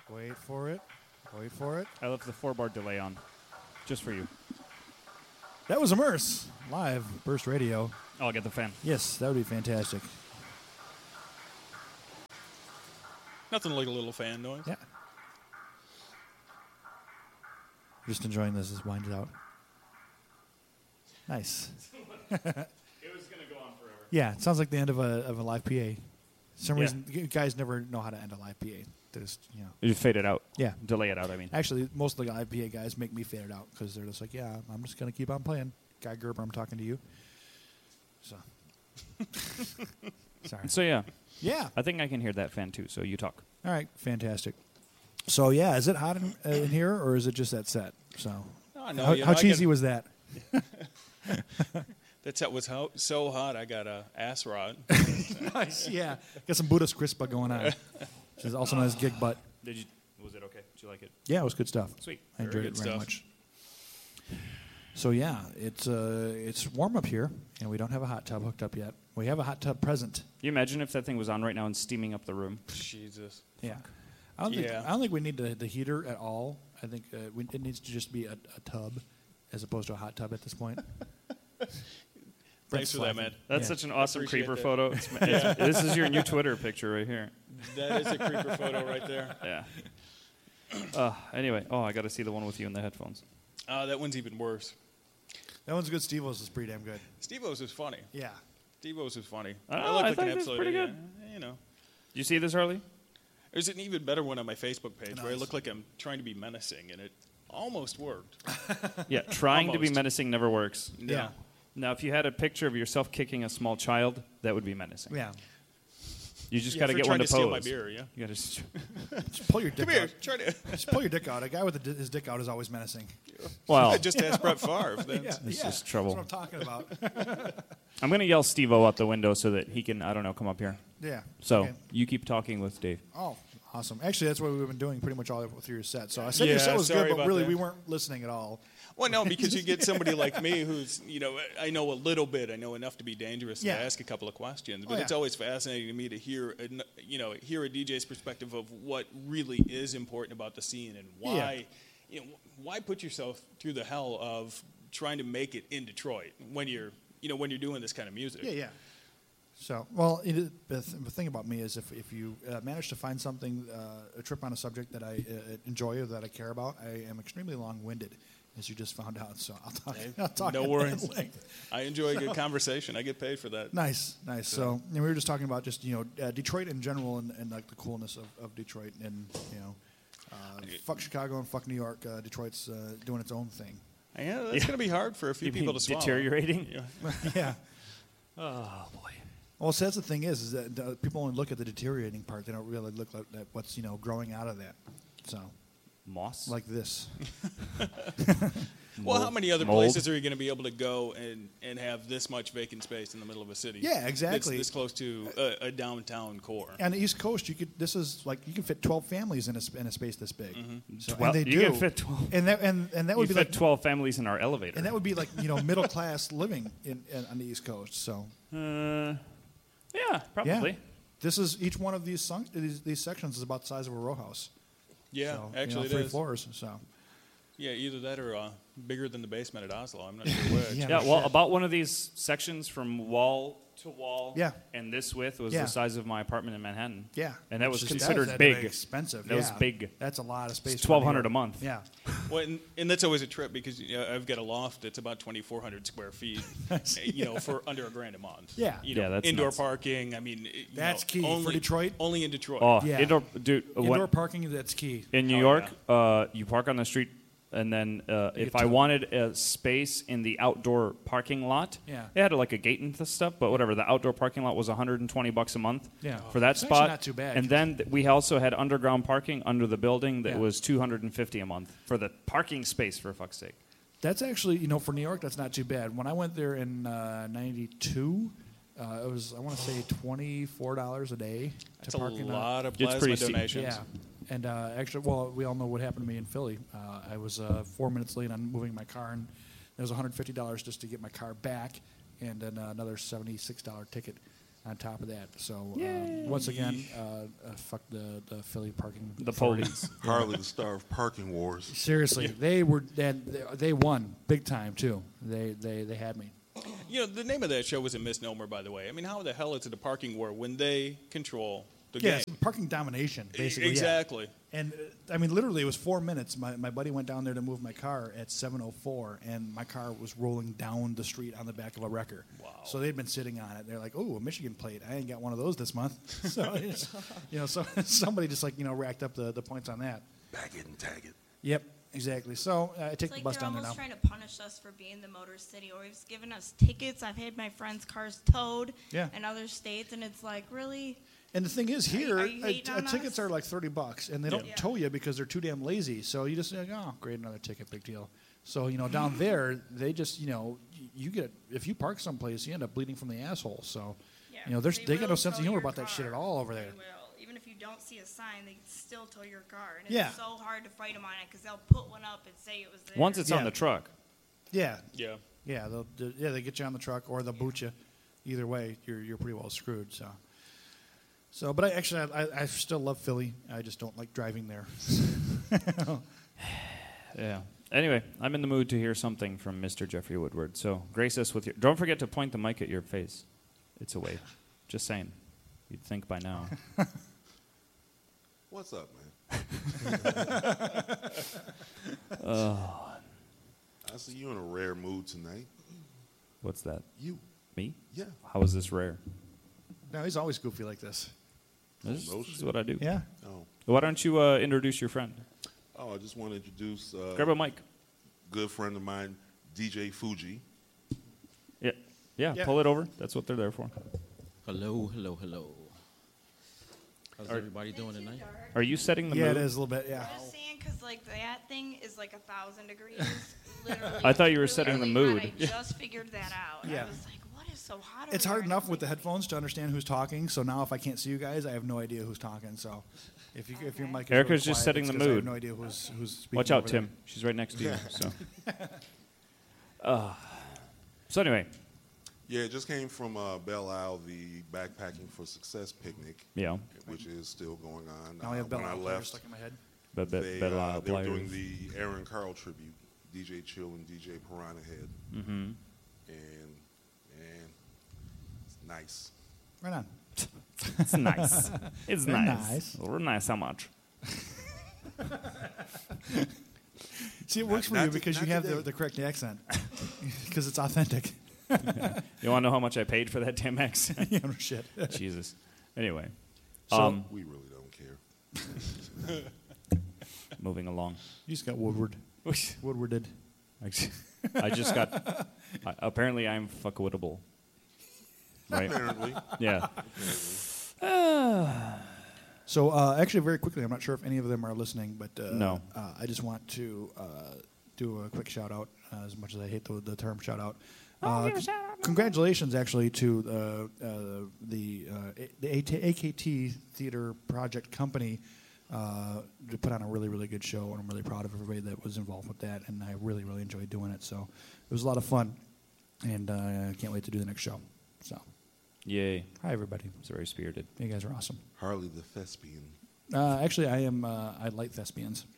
Wait for it. Wait for it. I left the 4-bar delay on, just for you. That was Immerse, live, Burst Radio. I'll get the fan. Yes, that would be fantastic. Nothing like a little fan noise. Yeah. Just enjoying this as it winds out. Nice. It was going to go on forever. Yeah, it sounds like the end of a live PA. For some reason, you guys never know how to end a live PA. They just, You fade it out. Yeah. Delay it out, I mean. Actually, most of the live PA guys make me fade it out because they're just like, yeah, I'm just going to keep on playing. Guy Gerber, I'm talking to you. So. Sorry. So, yeah. Yeah. I think I can hear that fan, too, so you talk. All right. Fantastic. So, yeah, is it hot in here or is it just that set? So, how cheesy was that? That set was so hot, I got a ass rod. Nice. Yeah. Got some Buddhist crispa going on. Which is also known as gig butt. Was it okay? Did you like it? Yeah, it was good stuff. Sweet. I enjoyed Very it good very stuff. much. So yeah, it's warm up here, and we don't have a hot tub hooked up yet. We have a hot tub present. You imagine if that thing was on right now and steaming up the room? Jesus. Yeah, I don't think we need the heater at all. I think it needs to just be a tub, as opposed to a hot tub at this point. Thanks for that, man. That's such an awesome Appreciate creeper that. photo. This is your new Twitter picture right here. That is a creeper photo right there. Yeah. Anyway, I got to see the one with you in the headphones. That one's even worse. That one's good. Steve-O's is pretty damn good. Steve-O's is funny. Yeah. Steve-O's is funny. I thought it was pretty good. You You see this, Harley? There's an even better one on my Facebook page where I Nice. look like I'm trying to be menacing, and it almost worked. Yeah, trying to be Almost. menacing never works. Yeah. Now, if you had a picture of yourself kicking a small child, that would be menacing. Yeah. You just Yeah, got to for get one trying to to steal pose. my beer, yeah. You got to. Just pull your dick Come here, out. try to. Just pull your dick out. A guy with his dick out is always menacing. Well, Just ask Brett Favre. That's, This is trouble. That's what I'm talking about. I'm going to yell Steve-O out the window so that he can, I don't know, come up here. Yeah. So Okay. you keep talking with Dave. Oh, awesome. Actually, that's what we've been doing pretty much all through your set. So I said your Yeah, set was sorry good, but about really that. we weren't listening at all. Well, no, because you get somebody like me who's, I know a little bit. I know enough to be dangerous and Yeah. to ask a couple of questions. But Oh, it's yeah. always fascinating to me to hear a DJ's perspective of what really is important about the scene and why, why put yourself through the hell of trying to make it in Detroit when you're doing this kind of music. Yeah. So, well, the thing about me is if you manage to find something, a trip on a subject that I enjoy or that I care about, I am extremely long-winded, as you just found out. So I'll talk. No at worries. length. I enjoy a good conversation. I get paid for that. Nice. So and we were just talking about just Detroit in general and like the coolness of Detroit and fuck Chicago and fuck New York. Detroit's doing its own thing. Yeah, that's going to be hard for a few You people mean to swallow. deteriorating? Yeah. Yeah. Oh, boy. Well, so that's the thing is that people only look at the deteriorating part. They don't really look at what's growing out of that. So, Moss? like this. Well, how many other Mold? places are you going to be able to go and have this much vacant space in the middle of a city? Yeah, exactly. This close to a downtown core. On the East Coast, you can fit 12 families in a space this big. So, Well, and they you do. can fit 12. And that would We be fit like 12 families in our elevator. and that would be like middle class living on the East Coast. So Yeah, probably. yeah, this is each one of these sections is about the size of a row house. Yeah, So, actually 3 it is. floors. So Yeah, either that or bigger than the basement at Oslo. I'm not sure which. Yeah. Yeah, no well, shit. about one of these sections from wall to wall, Yeah. and this width was Yeah. the size of my apartment in Manhattan. yeah, And that was Which is- considered that's big. expensive. That was yeah. big. That's a lot of space. It's for New $1,200 York. a month. Yeah. Well, and that's always a trip because I've got a loft that's about 2,400 square feet, for under $1,000 a month. Yeah. Yeah, that's indoor nuts. parking. I mean, That's key for Detroit. Only in Detroit. Oh, Yeah. indoor, dude. Indoor parking, that's key. In New Oh, York, you park on the street, and then if I wanted a space in the outdoor parking lot, Yeah. they had like a gate and stuff, but whatever. The outdoor parking lot was $120 a month Yeah. for that It's actually spot. not too bad. And then we also had underground parking under the building that Yeah. was $250 a month for the parking space, for fuck's sake. That's actually, for New York, that's not too bad. When I went there in '92, it was, I want to say, $24 a day That's to a park in lot of It's plasma pretty steep. donations. Yeah. And actually, well, we all know what happened to me in Philly. I was 4 minutes late on moving my car, and there was $150 just to get my car back, and then another $76 ticket. on top of that. So once again, fuck the Philly parking. The authorities. police. Harley, the star of parking wars. Seriously, they won big time too. They had me. You know, the name of that show was a misnomer, by the way. I mean, how the hell is it a parking war when they control the game? It's parking domination, basically. Exactly. Yeah. And I mean, literally, it was 4 minutes. My buddy went down there to move my car at 7:04, and my car was rolling down the street on the back of a wrecker. Wow. So they'd been sitting on it. They're like, "Oh, a Michigan plate. I ain't got one of those this month." So it's, so somebody just racked up the points on that. Bag it and tag it. Yep, exactly. So I take It's the like bus they're down there almost now. trying to punish us for being the Motor City, or he's given us tickets. I've had my friends' cars towed Yeah. in other states, and it's like, really? And the thing is, here, are you hating on tickets us? are like $30, and they don't Yeah. tow you because they're too damn lazy. So you just like, oh, great, another ticket, big deal. So down there, they just you get, if you park someplace, you end up bleeding from the asshole. So they got no sense of humor about that shit at all over there. They will. Even if you don't see a sign, they still tow your car, and Yeah. it's so hard to fight them on it because they'll put one up and say it was there. Once it's Yeah. on the truck. Yeah, Yeah. yeah, they get you on the truck or they'll boot you. Either way, you're pretty well screwed. So, but I still love Philly. I just don't like driving there. Yeah. Anyway, I'm in the mood to hear something from Mr. Jeffrey Woodward. So grace us with your. Don't forget to point the mic at your face. It's a wave. Just saying. You'd think by now. What's up, man? I see you in a rare mood tonight. What's that? You. Me? Yeah. How is this rare? No, he's always goofy like this. This no is shit. what I do. Yeah. Oh. Why don't you introduce your friend? Oh, I just want to introduce Grab a mic. good friend of mine, DJ Fuji. Yeah. Yeah, Yeah. pull it over. That's what they're there for. Hello. How's everybody doing tonight? Are you setting the Yeah, mood? it is a little bit. Yeah. I'm just saying, because that thing is like 1,000 degrees. Literally. I thought you were really, setting the really mood. hot. I just figured that out. Yeah. I was like, what is so hot? It's over hard there? enough And with the it's like, headphones to understand who's talking. So now, if I can't see you guys, I have no idea who's talking. So if your mic is Erica's really just quiet, setting it's the 'cause I have mood. no idea who's speaking. Watch out, over there. Tim. She's right next to you. So anyway, Yeah, it just came from Belle Isle, the Backpacking for Success picnic, yeah. which is still going on. Now I have Bell when I Isle left, stuck in my head. But they better were doing the Aaron Carl tribute. DJ Chill and DJ Piranha had. Mm-hmm. And it's nice. Right on. It's nice. It's Very nice. nice. We're nice. How much? See, it works for Not you to- because you not have today. the correct accent. Because it's authentic. You want to know how much I paid for that damn accent? You know, shit. Jesus. Anyway, So- We really don't care. moving along. You just got Woodward. Woodwarded. I just got. Apparently, I'm fuckwittable. Right? Apparently. Yeah. So, actually, very quickly, I'm not sure if any of them are listening, but No. I just want to do a quick shout out, as much as I hate the term shout out. Congratulations, actually, to the AKT Theater Project Company to put on a really, really good show, and I'm really proud of everybody that was involved with that, and I really, really enjoyed doing it. So it was a lot of fun, and I can't wait to do the next show. So, hi, everybody. It's very spirited. You guys are awesome. Harley the Thespian. Actually, I am. I like thespians.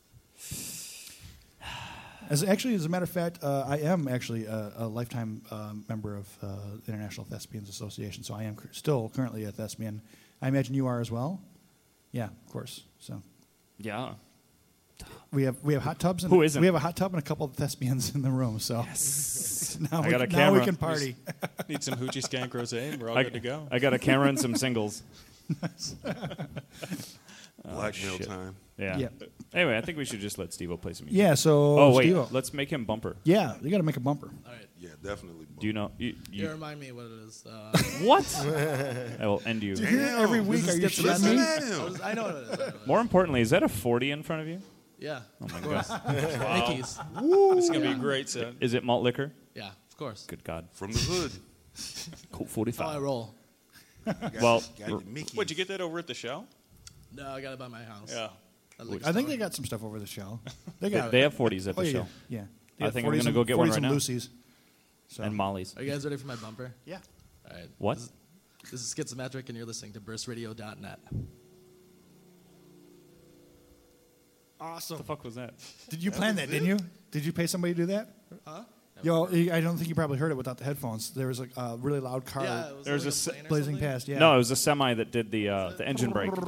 As a matter of fact, I am actually a lifetime member of the International Thespians Association. So I am still currently a thespian. I imagine you are as well. Yeah, of course. So Yeah. we have hot tubs. And Who isn't? We have a hot tub and a couple of thespians in the room. So now, I got a now camera. we can party. Need some Hoochie Skank Rosé, and we're all good to go. I got a camera and some singles. Blackmail shit. time. Yeah. Yeah. Anyway, I think we should just let Steve-O play some music. Yeah. So Oh, wait. Steve-O. Let's make him bumper. Yeah, you got to make a bumper. All right. Yeah, definitely. Do you know? You remind me what it is. What? I will end you. Every week, are you shitting Listen me? at him. I know what it is. More importantly, is that a 40 in front of you? Yeah. Oh, my God. Nikes. This is going to be a great set. Is it malt liquor? Yeah, of course. Good God. From the hood. Colt How I 45. roll. Well, Got your Mickey. What'd you get that over at the show? No, I got it by my house. Yeah. At liquor I think store. they got some stuff over the show. They They, got they have 40s at the oh, yeah, show. yeah. I think I'm going to go get 40s one right and now. Lucy's. So. And Molly's. Are you guys ready for my bumper? Yeah. All right. What? This This is Schizometric, and you're listening to burstradio.net. Awesome. What the fuck was that? Did you plan that, didn't you? Did you pay somebody to do that? Huh? Yo, I don't think you probably heard it without the headphones. There was a really loud car Yeah, it was There's like a plane or blazing something. past. Yeah. No, it was a semi that did the engine brake.